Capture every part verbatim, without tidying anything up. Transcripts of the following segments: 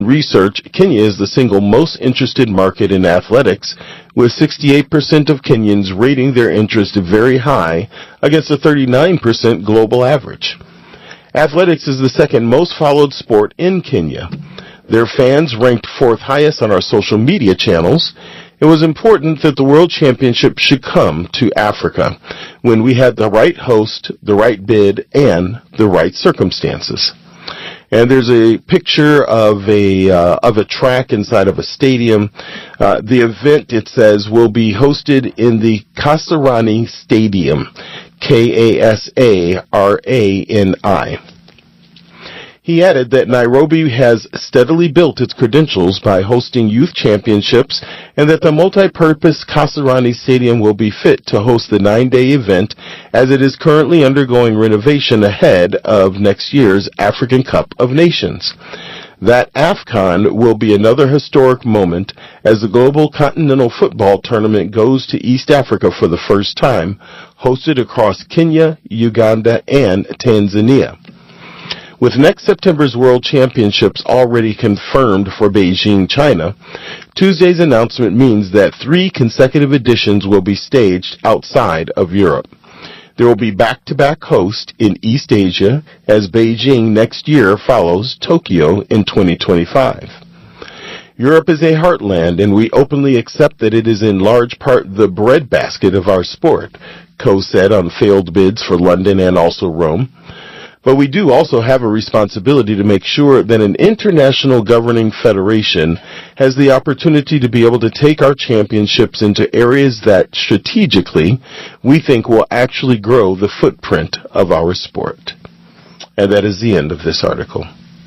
research, Kenya is the single most interested market in athletics, with sixty-eight percent of Kenyans rating their interest very high against a thirty-nine percent global average. Athletics is the second most followed sport in Kenya. Their fans ranked fourth highest on our social media channels. It was important that the World Championship should come to Africa when we had the right host, the right bid, and the right circumstances. And there's a picture of a uh, of a track inside of a stadium. Uh, the event, it says, will be hosted in the Kasarani Stadium, K A S A R A N I. He added that Nairobi has steadily built its credentials by hosting youth championships and that the multi-purpose Kasarani Stadium will be fit to host the nine-day event as it is currently undergoing renovation ahead of next year's African Cup of Nations. That AFCON will be another historic moment as the Global Continental Football Tournament goes to East Africa for the first time, hosted across Kenya, Uganda, and Tanzania. With next September's World Championships already confirmed for Beijing, China, Tuesday's announcement means that three consecutive editions will be staged outside of Europe. There will be back-to-back hosts in East Asia as Beijing next year follows Tokyo in twenty twenty-five. Europe is a heartland, and we openly accept that it is in large part the breadbasket of our sport, Coe said on failed bids for London and also Rome. But we do also have a responsibility to make sure that an international governing federation has the opportunity to be able to take our championships into areas that strategically we think will actually grow the footprint of our sport. And that is the end of this article.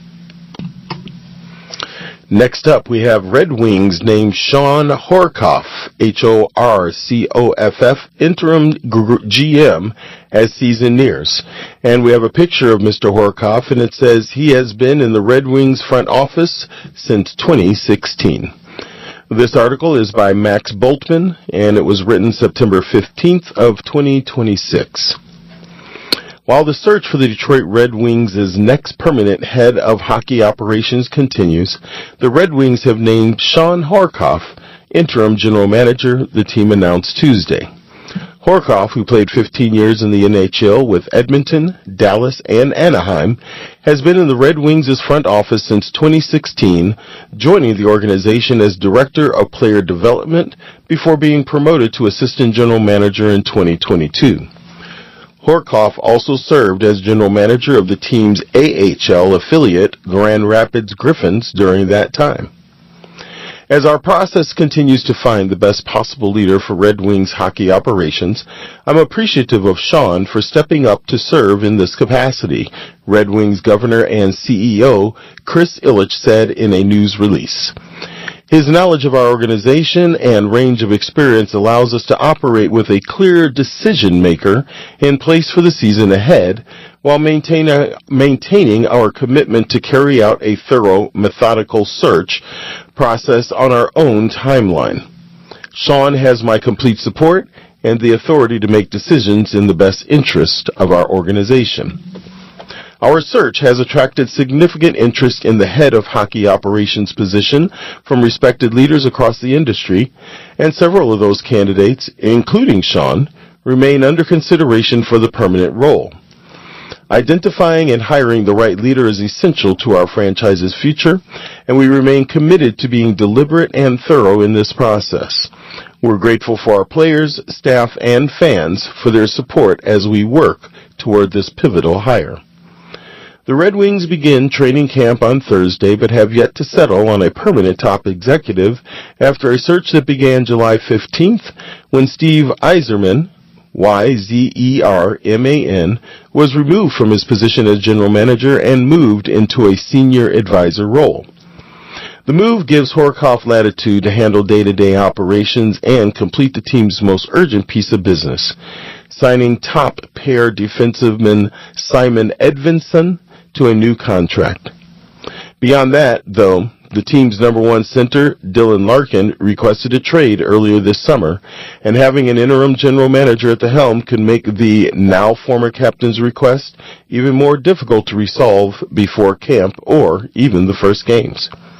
Next up, we have Red Wings named Shawn Horcoff, H O R C O F F, interim G M as season nears. And we have a picture of Mister Horcoff, and it says he has been in the Red Wings front office since twenty sixteen. This article is by Max Boltman, and it was written September fifteenth of twenty twenty-six. While the search for the Detroit Red Wings' next permanent head of hockey operations continues, the Red Wings have named Shawn Horcoff interim general manager, the team announced Tuesday. Horcoff, who played fifteen years in the N H L with Edmonton, Dallas, and Anaheim, has been in the Red Wings' front office since twenty sixteen, joining the organization as Director of Player Development before being promoted to Assistant General Manager in twenty twenty-two. Horcoff also served as general manager of the team's A H L affiliate, Grand Rapids Griffins, during that time. As our process continues to find the best possible leader for Red Wings hockey operations, I'm appreciative of Shawn for stepping up to serve in this capacity, Red Wings Governor and C E O Chris Ilitch said in a news release. His knowledge of our organization and range of experience allows us to operate with a clear decision maker in place for the season ahead, while maintain, uh, maintaining our commitment to carry out a thorough, methodical search process on our own timeline. Shawn has my complete support and the authority to make decisions in the best interest of our organization. Our search has attracted significant interest in the head of hockey operations position from respected leaders across the industry, and several of those candidates, including Shawn, remain under consideration for the permanent role. Identifying and hiring the right leader is essential to our franchise's future, and we remain committed to being deliberate and thorough in this process. We're grateful for our players, staff, and fans for their support as we work toward this pivotal hire. The Red Wings begin training camp on Thursday, but have yet to settle on a permanent top executive after a search that began July fifteenth when Steve Yzerman, Y Z E R M A N, was removed from his position as general manager and moved into a senior advisor role. The move gives Horcoff latitude to handle day-to-day operations and complete the team's most urgent piece of business, signing top pair defenseman Simon Edvinsson to a new contract. Beyond that, though, the team's number one center, Dylan Larkin, requested a trade earlier this summer, and having an interim general manager at the helm could make the now former captain's request even more difficult to resolve before camp or even the first games.